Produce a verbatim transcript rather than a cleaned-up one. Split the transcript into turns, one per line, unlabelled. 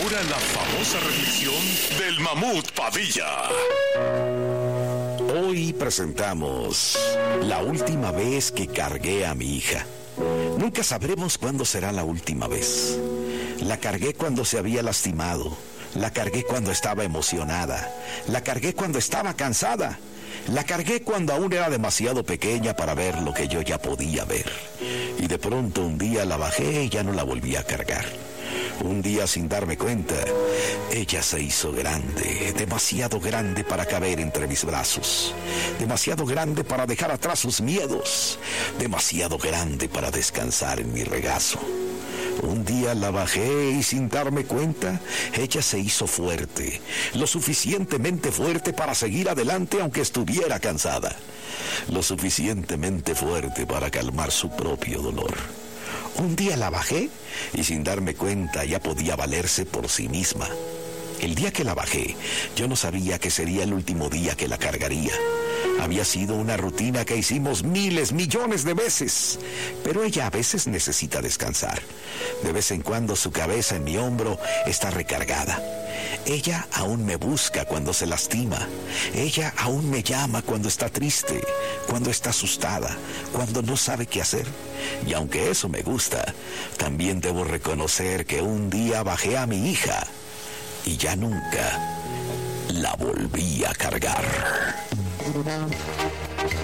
ahora la famosa reflexión del Mamut Padilla.
Hoy presentamos la última vez que cargué a mi hija. Nunca sabremos cuándo será la última vez. La cargué cuando se había lastimado. La cargué cuando estaba emocionada. La cargué cuando estaba cansada. La cargué cuando aún era demasiado pequeña para ver lo que yo ya podía ver. Y de pronto un día la bajé y ya no la volví a cargar. Un día, sin darme cuenta, ella se hizo grande, demasiado grande para caber entre mis brazos, demasiado grande para dejar atrás sus miedos, demasiado grande para descansar en mi regazo. Un día la bajé y, sin darme cuenta, ella se hizo fuerte, lo suficientemente fuerte para seguir adelante aunque estuviera cansada, lo suficientemente fuerte para calmar su propio dolor. Un día la bajé y, sin darme cuenta, ya podía valerse por sí misma. El día que la bajé, yo no sabía que sería el último día que la cargaría. Había sido una rutina que hicimos miles, millones de veces. Pero ella a veces necesita descansar. De vez en cuando su cabeza en mi hombro está recargada. Ella aún me busca cuando se lastima. Ella aún me llama cuando está triste, cuando está asustada, cuando no sabe qué hacer. Y aunque eso me gusta, también debo reconocer que un día bajé a mi hija y ya nunca la volví a cargar.